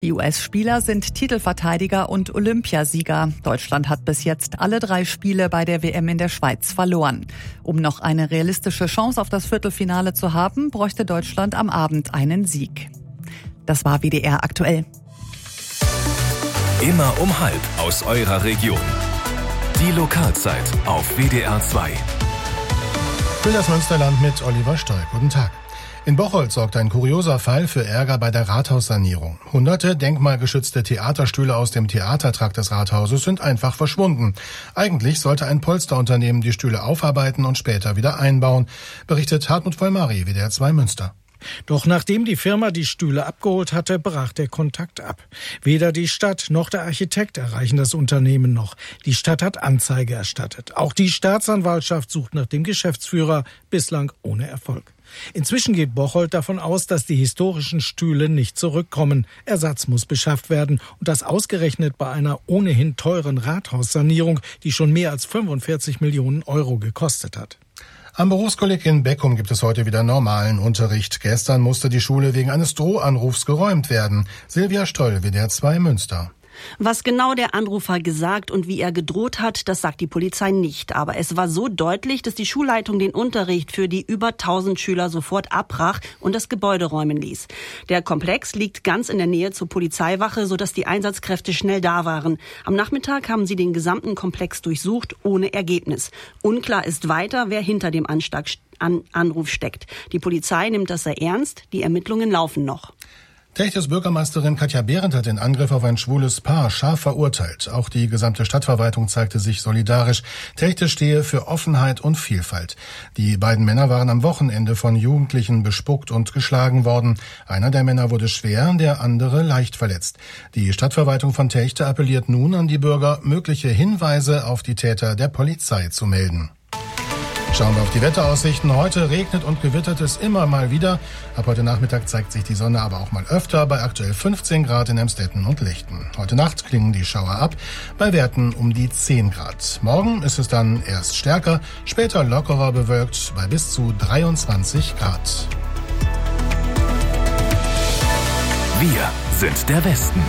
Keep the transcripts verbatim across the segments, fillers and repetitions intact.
Die U S-Spieler sind Titelverteidiger und Olympiasieger. Deutschland hat bis jetzt alle drei Spiele bei der W M in der Schweiz verloren. Um noch eine realistische Chance auf das Viertelfinale zu haben, bräuchte Deutschland am Abend einen Sieg. Das war W D R aktuell. Immer um halb aus eurer Region. Die Lokalzeit auf W D R zwei. Für das Münsterland mit Oliver Stoll. Guten Tag. In Bocholt sorgt ein kurioser Fall für Ärger bei der Rathaussanierung. Hunderte denkmalgeschützte Theaterstühle aus dem Theatertrakt des Rathauses sind einfach verschwunden. Eigentlich sollte ein Polsterunternehmen die Stühle aufarbeiten und später wieder einbauen, berichtet Hartmut Vollmari, W D R zwei Münster. Doch nachdem die Firma die Stühle abgeholt hatte, brach der Kontakt ab. Weder die Stadt noch der Architekt erreichen das Unternehmen noch. Die Stadt hat Anzeige erstattet. Auch die Staatsanwaltschaft sucht nach dem Geschäftsführer, bislang ohne Erfolg. Inzwischen geht Bocholt davon aus, dass die historischen Stühle nicht zurückkommen. Ersatz muss beschafft werden und das ausgerechnet bei einer ohnehin teuren Rathaussanierung, die schon mehr als fünfundvierzig Millionen Euro gekostet hat. Am Berufskolleg in Beckum gibt es heute wieder normalen Unterricht. Gestern musste die Schule wegen eines Drohanrufs geräumt werden. Silvia Stoll, W D R zwei Münster. Was genau der Anrufer gesagt und wie er gedroht hat, das sagt die Polizei nicht. Aber es war so deutlich, dass die Schulleitung den Unterricht für die über tausend Schüler sofort abbrach und das Gebäude räumen ließ. Der Komplex liegt ganz in der Nähe zur Polizeiwache, sodass die Einsatzkräfte schnell da waren. Am Nachmittag haben sie den gesamten Komplex durchsucht, ohne Ergebnis. Unklar ist weiter, wer hinter dem Anschlag, an, Anruf steckt. Die Polizei nimmt das sehr ernst, die Ermittlungen laufen noch. Techtes Bürgermeisterin Katja Behrendt hat den Angriff auf ein schwules Paar scharf verurteilt. Auch die gesamte Stadtverwaltung zeigte sich solidarisch. Techte stehe für Offenheit und Vielfalt. Die beiden Männer waren am Wochenende von Jugendlichen bespuckt und geschlagen worden. Einer der Männer wurde schwer, der andere leicht verletzt. Die Stadtverwaltung von Techte appelliert nun an die Bürger, mögliche Hinweise auf die Täter der Polizei zu melden. Schauen wir auf die Wetteraussichten. Heute regnet und gewittert es immer mal wieder. Ab heute Nachmittag zeigt sich die Sonne aber auch mal öfter bei aktuell fünfzehn Grad in Emstetten und Lichten. Heute Nacht klingen die Schauer ab, bei Werten um die zehn Grad. Morgen ist es dann erst stärker, später lockerer bewölkt bei bis zu dreiundzwanzig Grad. Wir sind der Westen.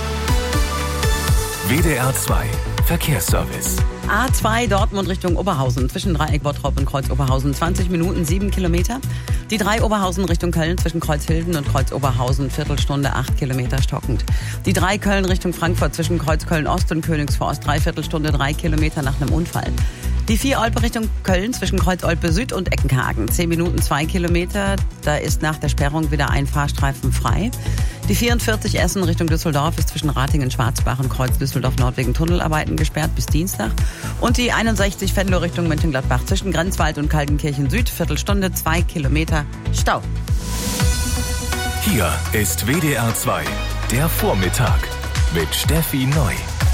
W D R zwei Verkehrsservice. A zwei Dortmund Richtung Oberhausen, zwischen Dreieck Bottrop und Kreuz Oberhausen, zwanzig Minuten, sieben Kilometer. Die drei Oberhausen Richtung Köln, zwischen Kreuzhilden und Kreuz Oberhausen, Viertelstunde, acht Kilometer stockend. Die drei Köln Richtung Frankfurt, zwischen Kreuz Köln Ost und Königsforst, Dreiviertelstunde, drei Kilometer nach einem Unfall. Die vier Olpe Richtung Köln, zwischen Kreuz Olpe Süd und Eckenhagen, zehn Minuten, zwei Kilometer. Da ist nach der Sperrung wieder ein Fahrstreifen frei. Die vierundvierzig Essen Richtung Düsseldorf ist zwischen Ratingen, Schwarzbach und Kreuz Düsseldorf Nord wegen Tunnelarbeiten gesperrt bis Dienstag. Und die einundsechzig Venlo Richtung Mönchengladbach zwischen Grenzwald und Kaltenkirchen Süd, Viertelstunde, zwei Kilometer Stau. Hier ist W D R zwei, der Vormittag mit Steffi Neu.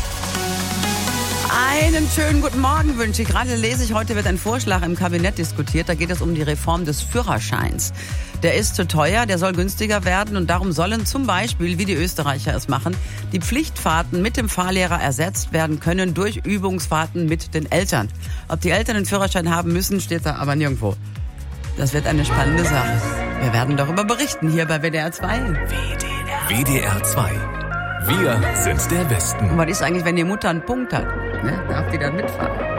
Einen schönen guten Morgen wünsche ich. Gerade lese ich, heute wird ein Vorschlag im Kabinett diskutiert. Da geht es um die Reform des Führerscheins. Der ist zu teuer, der soll günstiger werden und darum sollen zum Beispiel, wie die Österreicher es machen, die Pflichtfahrten mit dem Fahrlehrer ersetzt werden können durch Übungsfahrten mit den Eltern. Ob die Eltern einen Führerschein haben müssen, steht da aber nirgendwo. Das wird eine spannende Sache. Wir werden darüber berichten hier bei W D R zwei. W D R zwei. Wir sind der Westen. Und was ist eigentlich, wenn die Mutter einen Punkt hat? Ne? Darf die dann mitfahren?